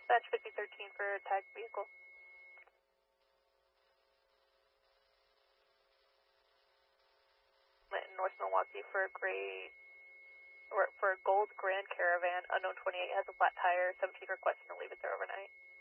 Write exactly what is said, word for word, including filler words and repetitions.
Dispatch fifty thirteen for tagged vehicle. Linton, North Milwaukee for a gray, or for a gold Grand Caravan, unknown twenty-eight has a flat tire, seventeen requesting to leave it there overnight.